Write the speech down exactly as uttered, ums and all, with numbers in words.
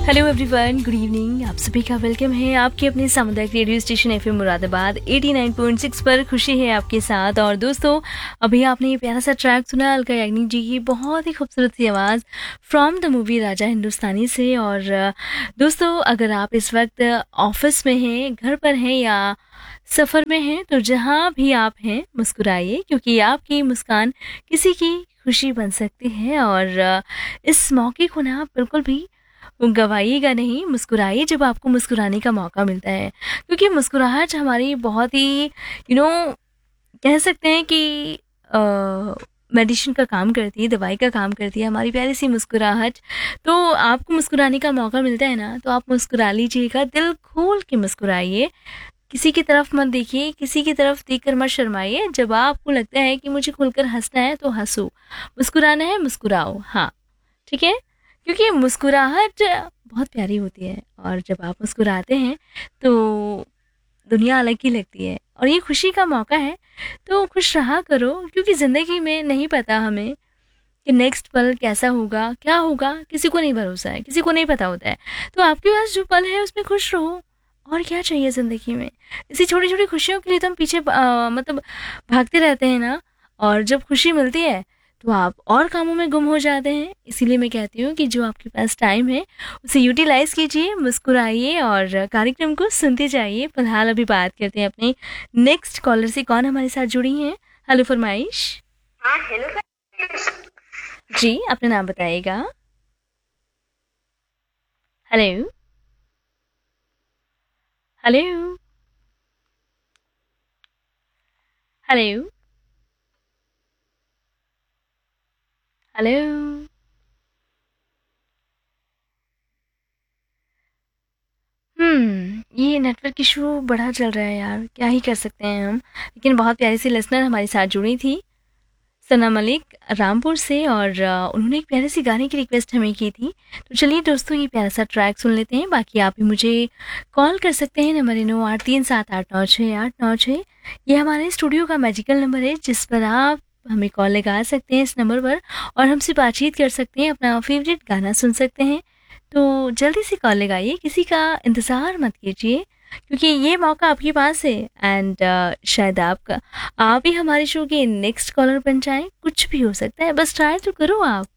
Hello everyone, good evening. आप सभी का वेलकम है आपके अपने सामुदायिक radio station FM Moradabad eighty nine point six पर। खुशी है आपके साथ। और दोस्तों, अभी आपने ये प्यारा सा ट्रैक सुना अलका याग्निक जी की बहुत ही खूबसूरत सी आवाज़ from the movie Raja Hindustani से। और अ, दोस्तों, अगर आप इस वक्त ऑफिस में हैं, घर पर हैं या सफ़र में हैं, तो जहाँ भी आप हैं मुस्कुराइए, क्योंकि आपकी मुस्कान किसी की खुशी बन सकती है। और अ, इस मौके को ना बिल्कुल भी गवाइएगा नहीं, मुस्कुराइए जब आपको मुस्कुराने का मौका मिलता है, क्योंकि मुस्कुराहट हमारी बहुत ही यू नो कह सकते हैं कि मेडिसिन का काम करती है, दवाई का काम करती है हमारी प्यारी सी मुस्कुराहट। तो आपको मुस्कुराने का मौका मिलता है ना, तो आप मुस्कुरा लीजिएगा, दिल खोल के मुस्कुराइए, किसी की तरफ मत देखिए, किसी की तरफ देखकर मत शर्माइए। जब आपको लगता है कि मुझे खुलकर हंसना है तो हंसो, मुस्कुराना है मुस्कुराओ। हाँ, ठीक है, क्योंकि मुस्कुराहट बहुत प्यारी होती है और जब आप मुस्कुराते हैं तो दुनिया अलग ही लगती है। और ये खुशी का मौका है, तो खुश रहा करो, क्योंकि ज़िंदगी में नहीं पता हमें कि नेक्स्ट पल कैसा होगा, क्या होगा, किसी को नहीं भरोसा है, किसी को नहीं पता होता है। तो आपके पास जो पल है उसमें खुश रहो, और क्या चाहिए ज़िंदगी में। इसी छोटी छोटी खुशियों के लिए तो हम पीछे अ, मतलब भागते रहते हैं ना। और जब खुशी मिलती है तो आप और कामों में गुम हो जाते हैं। इसीलिए मैं कहती हूँ कि जो आपके पास टाइम है उसे यूटिलाइज कीजिए, मुस्कुराइए और कार्यक्रम को सुनते जाइए। फिलहाल अभी बात करते हैं अपने नेक्स्ट कॉलर से। कौन हमारे साथ जुड़ी हैं? हेलो फरमाइश। हाँ हेलो सर। जी, अपना नाम बताइएगा। Hello hello hello hello. हम्म ये नेटवर्क इशू बड़ा चल रहा है यार, क्या ही कर सकते हैं हम। लेकिन बहुत प्यारी सी लिसनर हमारे साथ जुड़ी थी, सना मलिक रामपुर से। और अ, उन्होंने एक प्यारी सी गाने की रिक्वेस्ट हमें की थी। तो चलिए दोस्तों, ये प्यारा सा ट्रैक सुन लेते हैं। बाकी आप भी मुझे कॉल कर सकते हैं, नंबर है नौ आठ तीन सात आठ नौ छः आठ नौ छः। ये हमारे स्टूडियो का मैजिकल नंबर है, जिस पर आप हमें कॉल लगा सकते हैं इस नंबर पर, और हमसे बातचीत कर सकते हैं, अपना फेवरेट गाना सुन सकते हैं। तो जल्दी से कॉल लगाइए, किसी का इंतज़ार मत कीजिए, क्योंकि ये मौका आपके पास है। एंड शायद आपका आप ही हमारे शो के नेक्स्ट कॉलर बन जाएं, कुछ भी हो सकता है, बस ट्राई तो करो आप।